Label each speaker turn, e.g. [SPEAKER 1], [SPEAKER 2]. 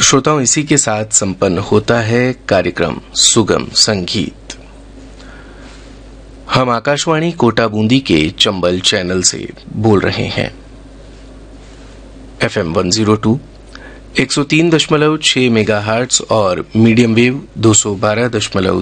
[SPEAKER 1] श्रोताओं, इसी के साथ संपन्न होता है कार्यक्रम सुगम संगीत। हम आकाशवाणी कोटा बूंदी के चंबल चैनल से बोल रहे हैं। FM 102 103.6 मेगाहर्ट्ज और मीडियम वेव 212.2